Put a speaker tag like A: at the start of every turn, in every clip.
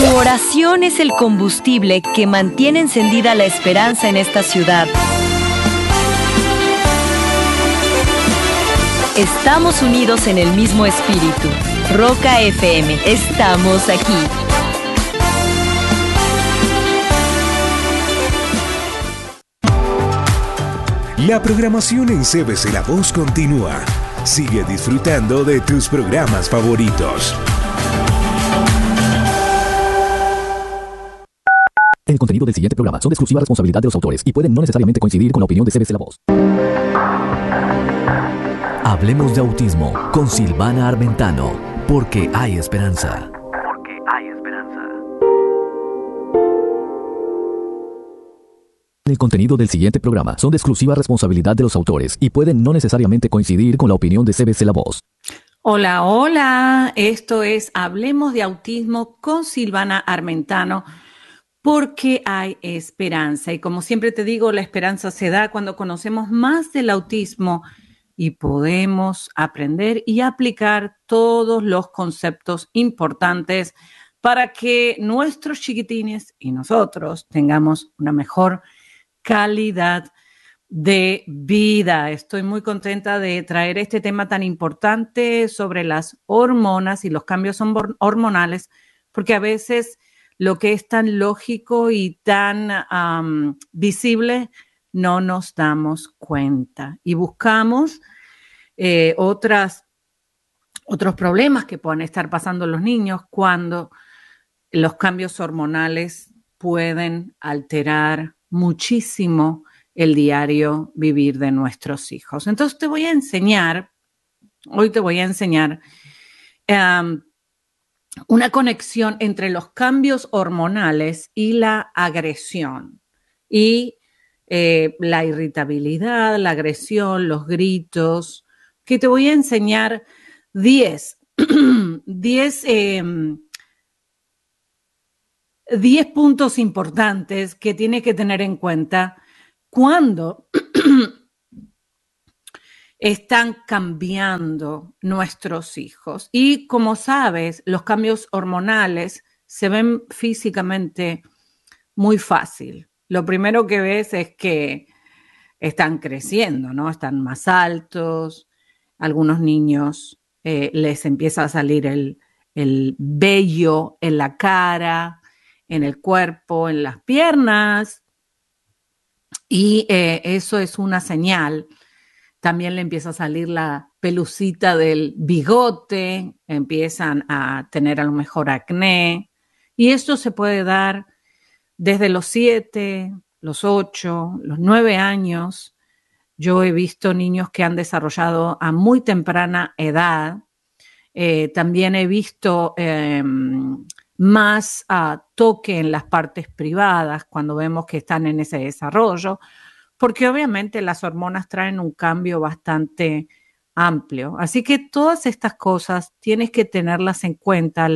A: Tu oración es el combustible que mantiene encendida la esperanza en esta ciudad. Estamos unidos en el mismo espíritu. Roca FM, estamos aquí.
B: La programación en CBC La Voz continúa. Sigue disfrutando de tus programas favoritos.
C: El contenido del siguiente programa son de exclusiva responsabilidad de los autores y pueden no necesariamente coincidir con la opinión de CBC La Voz.
D: Hablemos de autismo con Silvana Armentano, porque hay esperanza. Porque hay esperanza.
C: El contenido del siguiente programa son de exclusiva responsabilidad de los autores y pueden no necesariamente coincidir con la opinión de CBC La Voz.
E: Hola, hola. Esto es Hablemos de autismo con Silvana Armentano, porque hay esperanza. Y como siempre te digo, la esperanza se da cuando conocemos más del autismo y podemos aprender y aplicar todos los conceptos importantes para que nuestros chiquitines y nosotros tengamos una mejor calidad de vida. Estoy muy contenta de traer este tema tan importante sobre las hormonas y los cambios hormonales, porque a veces lo que es tan lógico y tan visible no nos damos cuenta y buscamos otros problemas que pueden estar pasando los niños cuando los cambios hormonales pueden alterar muchísimo el diario vivir de nuestros hijos. Entonces hoy te voy a enseñar una conexión entre los cambios hormonales y la agresión y la irritabilidad, la agresión, los gritos, que te voy a enseñar 10 puntos importantes que tienes que tener en cuenta cuando están cambiando nuestros hijos. Y como sabes, los cambios hormonales se ven físicamente muy fácil. Lo primero que ves es que están creciendo, ¿no? Están más altos. Algunos niños les empieza a salir el vello en la cara, en el cuerpo, en las piernas. Y eso es una señal. También le empieza a salir la pelucita del bigote, empiezan a tener a lo mejor acné. Y esto se puede dar desde los 7, los 8, los 9 años. Yo he visto niños que han desarrollado a muy temprana edad. También he visto más toque en las partes privadas cuando vemos que están en ese desarrollo, porque obviamente las hormonas traen un cambio bastante amplio. Así que todas estas cosas tienes que tenerlas en cuenta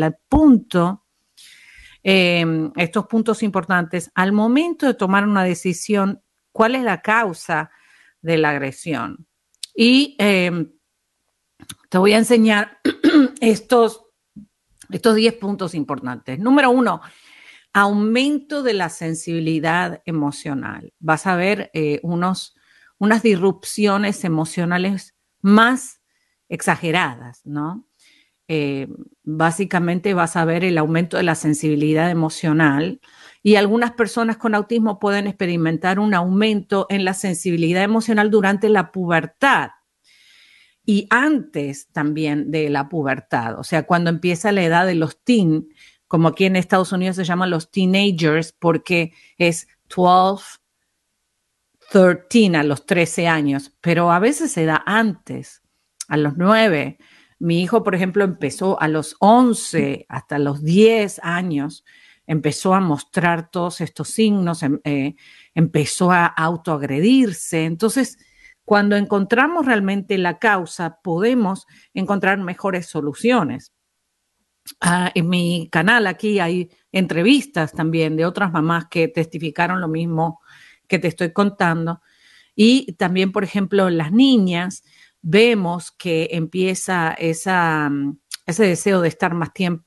E: estos puntos importantes al momento de tomar una decisión, cuál es la causa de la agresión. Y te voy a enseñar estos 10 puntos importantes. Número 1, aumento de la sensibilidad emocional. Vas a ver unas disrupciones emocionales más exageradas, ¿no? Básicamente vas a ver el aumento de la sensibilidad emocional y algunas personas con autismo pueden experimentar un aumento en la sensibilidad emocional durante la pubertad y antes también de la pubertad, o sea, cuando empieza la edad de los teen, como aquí en Estados Unidos se llaman los teenagers porque es 12, 13 a los 13 años, pero a veces se da antes, a los 9. Mi hijo, por ejemplo, empezó a los 11 hasta los 10 años, empezó a mostrar todos estos signos, empezó a autoagredirse. Entonces, cuando encontramos realmente la causa, podemos encontrar mejores soluciones. En mi canal aquí hay entrevistas también de otras mamás que testificaron lo mismo que te estoy contando. Y también, por ejemplo, en las niñas vemos que empieza ese deseo de estar más tiempo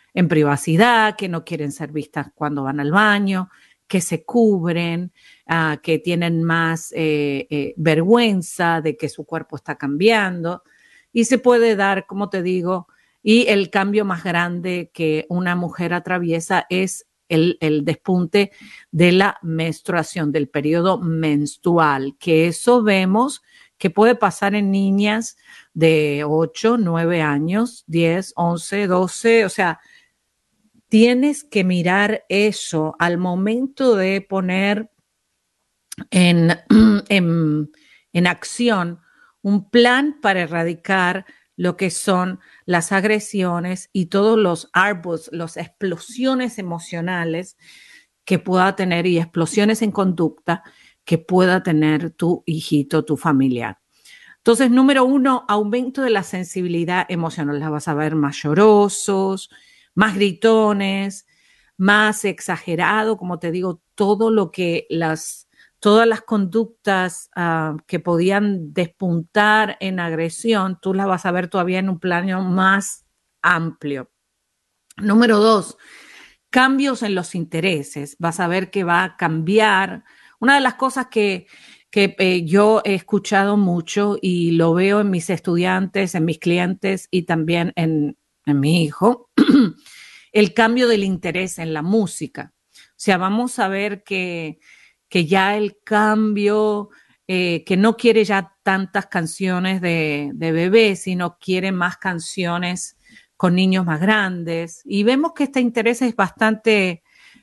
E: en privacidad, que no quieren ser vistas cuando van al baño, que se cubren, que tienen más vergüenza de que su cuerpo está cambiando. Y se puede dar, como te digo, y el cambio más grande que una mujer atraviesa es el despunte de la menstruación, del periodo menstrual, que eso vemos que puede pasar en niñas de 8, 9 años, 10, 11, 12, o sea, tienes que mirar eso al momento de poner en, en acción un plan para erradicar lo que son las agresiones y todos los arbos, las explosiones emocionales que pueda tener y explosiones en conducta que pueda tener tu hijito, tu familiar. Entonces, número 1, aumento de la sensibilidad emocional. Las vas a ver más llorosos, más gritones, más exagerado, como te digo, todo lo que todas las conductas que podían despuntar en agresión, tú las vas a ver todavía en un plano más amplio. Número 2, cambios en los intereses. Vas a ver que va a cambiar. Una de las cosas que yo he escuchado mucho y lo veo en mis estudiantes, en mis clientes y también en mi hijo, el cambio del interés en la música. O sea, vamos a ver que ya el cambio, que no quiere ya tantas canciones de bebé, sino quiere más canciones con niños más grandes. Y vemos que este interés es bastante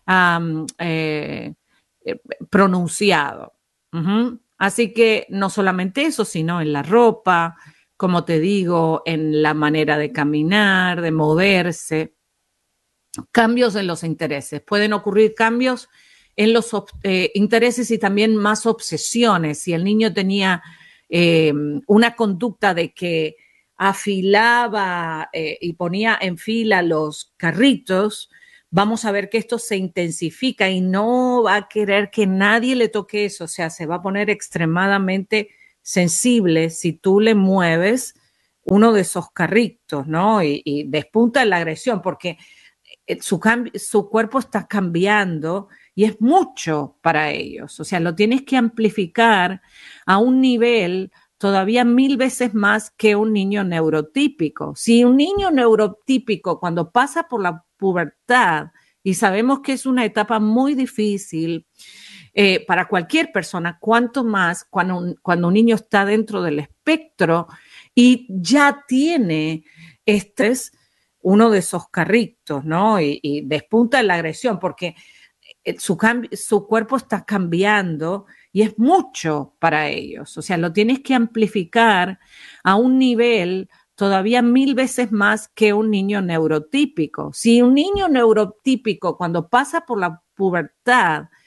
E: pronunciado. Así que no solamente eso, sino en la ropa, como te digo, en la manera de caminar, de moverse. Cambios en los intereses. Pueden ocurrir cambios en los intereses y también más obsesiones. Si el niño tenía una conducta de que afilaba y ponía en fila los carritos, vamos a ver que esto se intensifica y no va a querer que nadie le toque eso. O sea, se va a poner extremadamente sensible si tú le mueves uno de esos carritos, ¿no? Y despunta la agresión porque su cuerpo está cambiando y es mucho para ellos. O sea, lo tienes que amplificar a un nivel todavía 1000 veces más que un niño neurotípico. Si un niño neurotípico cuando pasa por la pubertad, y sabemos que es una etapa muy difícil para cualquier persona, cuanto más cuando un niño está dentro del espectro y ya tiene uno de esos carritos, ¿no? Y despunta la agresión porque su cuerpo está cambiando y es mucho para ellos. O sea, lo tienes que amplificar a un nivel todavía 1000 veces más que un niño neurotípico. Si un niño neurotípico cuando pasa por la pubertad,